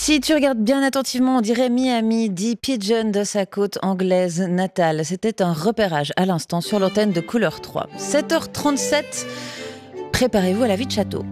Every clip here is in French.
Si tu regardes bien attentivement, on dirait Miami, dit Pigeon de sa côte anglaise natale. C'était un repérage à l'instant sur l'antenne de Couleur 3. 7h37, préparez-vous à la vie de château.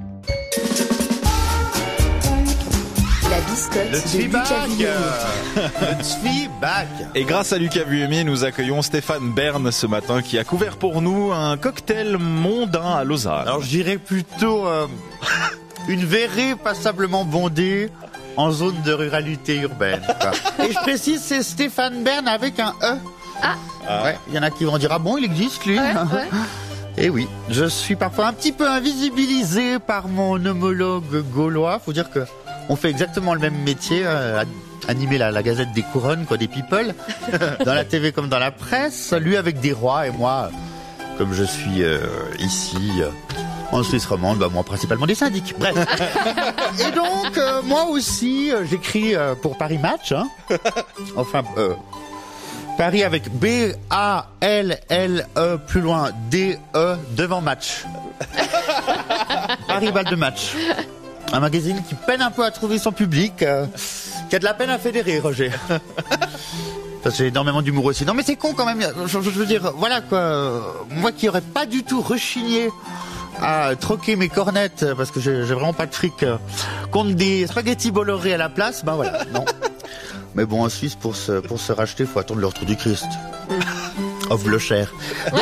La biscotte Le de Lucas Vuillemier. Le Tzvi-back. Et grâce à Lucas Vuillemier, nous accueillons Stéphane Bern ce matin qui a couvert pour nous un cocktail mondain à Lausanne. Alors je dirais plutôt une verrée passablement bondée en zone de ruralité urbaine. Quoi. Et je précise, c'est Stéphane Bern avec un E. Ah. Ouais, il y en a qui vont dire, ah bon, il existe lui. Ouais. Et oui, je suis parfois un petit peu invisibilisé par mon homologue gaulois. Faut dire que on fait exactement le même métier, animer la Gazette des Couronnes, quoi, des people, dans la TV comme dans la presse. Lui avec des rois et moi, comme je suis ici en Suisse romande, moi principalement des syndics. Bref. Et donc moi aussi, j'écris pour Paris Match. Hein. Enfin, Paris avec B-A-L-L-E plus loin D-E devant match. Paris Balle de Match. Un magazine qui peine un peu à trouver son public, qui a de la peine à fédérer, Roger. Parce que j'ai énormément d'humour aussi. Non mais c'est con quand même, je veux dire, voilà quoi. Moi qui aurais pas du tout rechigné à troquer mes cornettes, parce que j'ai vraiment pas de fric, contre des spaghettis Bolloré à la place, ben voilà, non. Mais bon, en Suisse, pour se racheter, faut attendre le retour du Christ. Of le cher.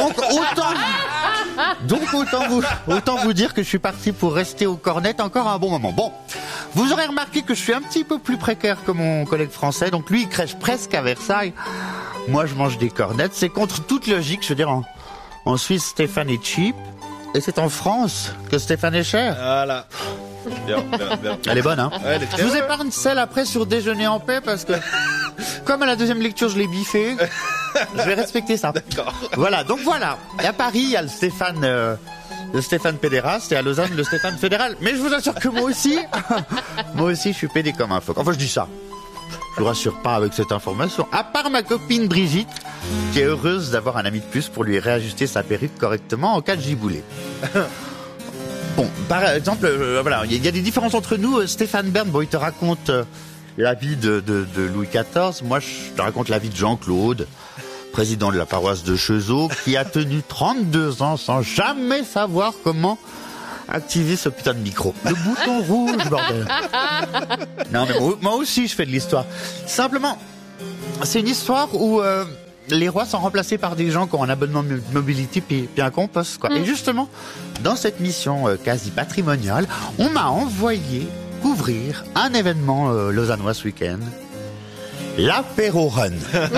Donc autant vous dire que je suis parti pour rester aux cornettes encore un bon moment. Bon, vous aurez remarqué que je suis un petit peu plus précaire que mon collègue français. Donc lui, il crèche presque à Versailles. Moi, je mange des cornettes. C'est contre toute logique. Je veux dire, en Suisse, Stéphane est cheap. Et c'est en France que Stéphane est cher. Voilà. Bien. Elle est bonne, hein. Ouais, je vous épargne celle après sur Déjeuner en paix parce que, comme à la deuxième lecture, je l'ai biffé. Je vais respecter ça. D'accord. Voilà, donc voilà. Et à Paris, il y a le Stéphane pédéraste et à Lausanne, le Stéphane fédéral. Mais je vous assure que moi aussi, je suis pédé comme un phoque. Enfin, je dis ça. Je vous rassure pas avec cette information. À part ma copine Brigitte, qui est heureuse d'avoir un ami de plus pour lui réajuster sa perruque correctement en cas de giboulée. Bon, par exemple, voilà, il y a des différences entre nous. Stéphane Bern, bon, il te raconte la vie de Louis XIV. Moi, je te raconte la vie de Jean-Claude, président de la paroisse de Chezeaux, qui a tenu 32 ans sans jamais savoir comment activer ce putain de micro. Le bouton rouge, bordel. Non, mais moi aussi, je fais de l'histoire. Simplement, c'est une histoire où les rois sont remplacés par des gens qui ont un abonnement de mobilité puis un compost, quoi. Et justement, dans cette mission quasi patrimoniale, on m'a envoyé couvrir un événement lausannois ce week-end. L'apéro run.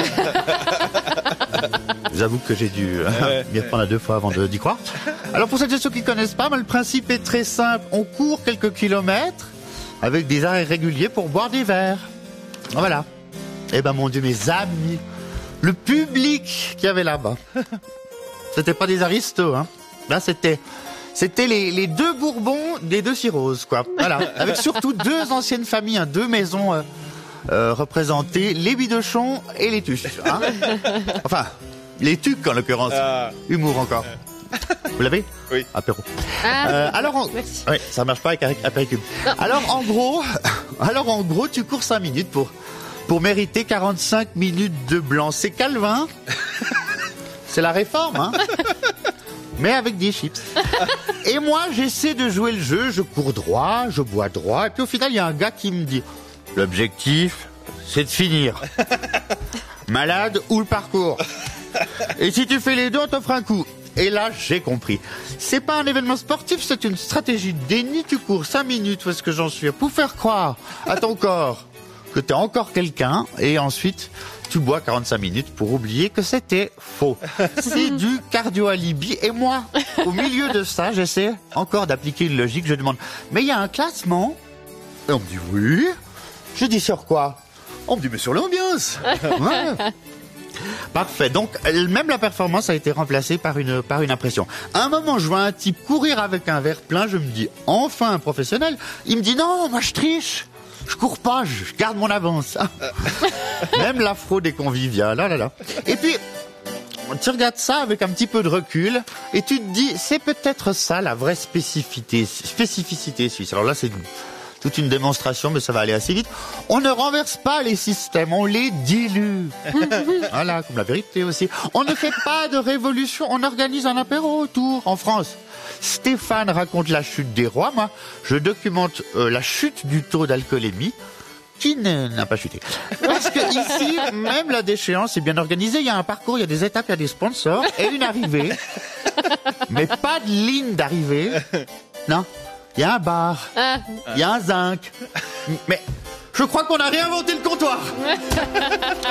J'avoue que j'ai dû m'y reprendre à 2 fois avant d'y croire. Alors pour celles et ceux qui connaissent pas, le principe est très simple. On court quelques kilomètres avec des arrêts réguliers pour boire des verres. Voilà. Eh ben mon Dieu, mes amis, le public qu'il y avait là-bas, c'était pas des aristos, hein. Là c'était les 2 Bourbons des 2 cirrhoses, quoi. Voilà. Avec surtout 2 anciennes familles, hein, 2 maisons représentées, les Bidochon et les Tuches. Hein. Enfin, les Tucs en l'occurrence. Humour encore. Vous l'avez ? Oui. Apéro. Merci. Oui, ça marche pas avec apéricube. Alors en gros, tu cours 5 minutes pour mériter 45 minutes de blanc. C'est Calvin. C'est la réforme, hein. Mais avec des chips. Et moi, j'essaie de jouer le jeu, je cours droit, je bois droit, et puis au final, il y a un gars qui me dit, l'objectif, c'est de finir. Malade ou le parcours. Et si tu fais les deux, on t'offre un coup. Et là, j'ai compris. C'est pas un événement sportif, c'est une stratégie de déni. Tu cours 5 minutes, où est-ce que j'en suis, pour faire croire à ton corps que t'es encore quelqu'un, et ensuite, tu bois 45 minutes pour oublier que c'était faux. C'est du cardio-alibi. Et moi, au milieu de ça, j'essaie encore d'appliquer une logique. Je demande, mais il y a un classement? Et on me dit oui. Je dis sur quoi? On me dit, mais sur l'ambiance. Ouais. Parfait. Donc, même la performance a été remplacée par une impression. À un moment, je vois un type courir avec un verre plein. Je me dis, enfin un professionnel. Il me dit, non, moi je triche. Je cours pas, je garde mon avance. Même la fraude est conviviale. Là. Et puis, tu regardes ça avec un petit peu de recul et tu te dis, c'est peut-être ça la vraie spécificité suisse. Alors là, toute une démonstration, mais ça va aller assez vite. On ne renverse pas les systèmes, on les dilue. Voilà, comme la vérité aussi. On ne fait pas de révolution, on organise un apéro autour. En France, Stéphane raconte la chute des rois, moi, je documente la chute du taux d'alcoolémie, qui n'a pas chuté. Parce que ici, même la déchéance est bien organisée. Il y a un parcours, il y a des étapes, il y a des sponsors et une arrivée. Mais pas de ligne d'arrivée. Non. Il y a un bar. Il y a un zinc. Mais je crois qu'on a réinventé le comptoir.